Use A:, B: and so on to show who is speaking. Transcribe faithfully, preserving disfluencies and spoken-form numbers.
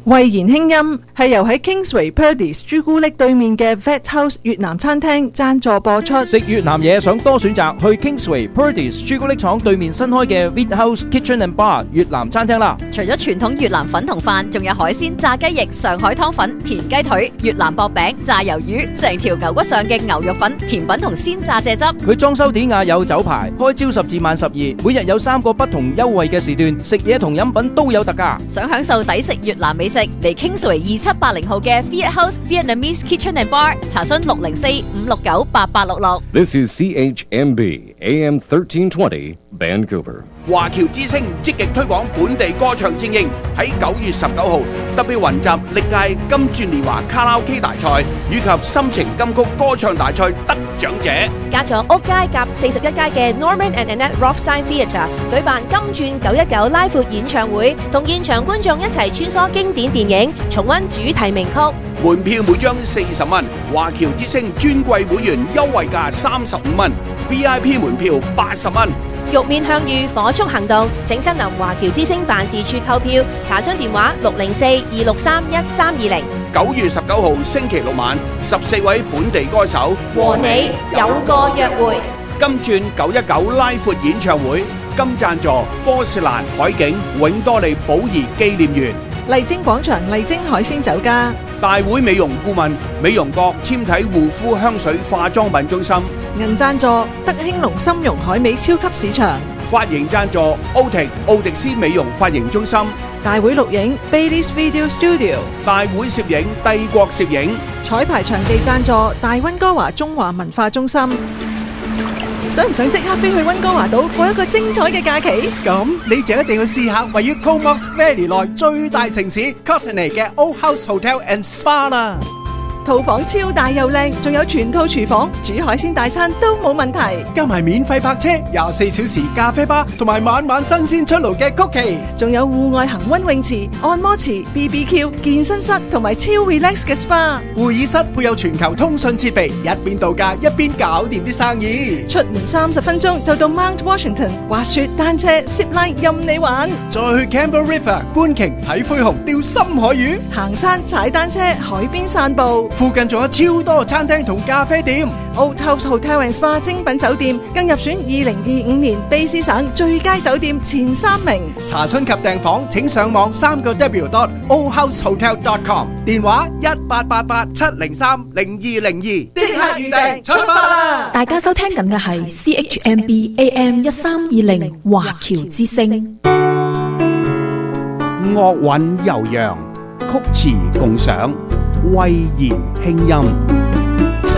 A: 慧言輕音係由喺 Kingsway Purdy's 朱古力對面嘅 Vet House 越南餐廳贊助播出。
B: 食越南嘢想多選擇，去 Kingsway Purdy's 朱古力廠對面新開嘅 Vet House Kitchen and Bar 越南餐廳啦。
C: 除咗傳統越南粉同飯，仲有海鮮、炸雞翼、上海湯粉、田雞腿、越南薄餅、炸魷魚，成條牛骨上嘅牛肉粉、甜品同鮮炸蔗汁。
B: 佢裝修典雅有酒牌，開朝十至晚十二，每日有三個不同優惠嘅時段，食嘢同飲品都有特價。
C: 想享受抵食越南美食，嚟 Kingsway 二七八零號嘅 Viet House Vietnamese Kitchen and Bar， 查詢六零四五六九八八六六。
D: This is C H M B A M thirteen twenty Vancouver。
E: 華僑之聲積極推廣本地歌唱精英，喺九月十九號特別雲集歷屆金鑽年華卡拉 OK 大賽以及心情金曲歌唱大賽得獎者，
F: 加咗屋街夾四十一街嘅 Norman and Annette Rothstein Theatre 舉辦金鑽九一九拉闊演唱會，同現場觀眾一齊穿梭經典電影，重溫主題名曲。
E: 門票每張四十蚊，華僑之聲尊貴會員優惠價三十五蚊 ，V I P 門票八十蚊。
F: 玉面向遇，火速行動，請親臨華僑之聲辦事處購票，查詢電話六零四二六三一三二零。
E: 九月十九號星期六晚，十四位本地歌手
F: 和你有個約會。
E: 金鑽九一九拉闊演唱會，金贊助科士蘭海景永多利寶儀紀念園。
A: 麗晶廣場麗晶海鮮酒家，
E: 大會美容顧問美容閣纖體護膚香水化妝品中心，
A: 銀贊助德興隆參茸海味超級市場，
E: 髮型贊助奧迪奧迪斯美容髮型中心，
A: 大會錄影 Bailey's Video Studio，
E: 大會攝影帝國攝影，
A: 彩排場地贊助大溫哥華中華文化中心。想唔想即刻飛去溫哥華島過一個精彩嘅假期？
G: 咁你就一定要試下位於 Comox Valley 內最大城市 Courtenay 嘅 Old House Hotel and Spa 啦。
A: 套房超大又靚，仲有全套廚房，煮海鮮大餐都冇問題。
G: 加埋免費泊車、廿四小時咖啡吧，同埋晚晚新鮮出爐嘅曲奇，
A: 仲有戶外恒溫泳池、按摩池、B B Q、健身室同埋超 relax 嘅 S P A。
G: 會議室配有全球通訊設備，一邊度假一邊搞掂啲生意。
A: 出門三十分鐘就到 Mount Washington， 滑雪、單車、zip line 任你玩。
G: 再去 Campbell River 觀鯨睇灰熊、釣深海魚，
A: 行山、踩單車、海邊散步。
G: 附近仲有超多餐廳同咖啡店。
A: Old House Hotel and Spa 精品酒店更入選二零二五年卑詩省最佳酒店前三名。
G: 查詢及訂房請上網三個 W dot old house hotel dot com， 電話一八八八七零三零二零二，即刻預訂出發啦！
H: 大家收聽緊嘅係 C H M B A M 一三二零華僑之聲。
E: 樂韻悠揚，曲詞共賞，慧言輕音。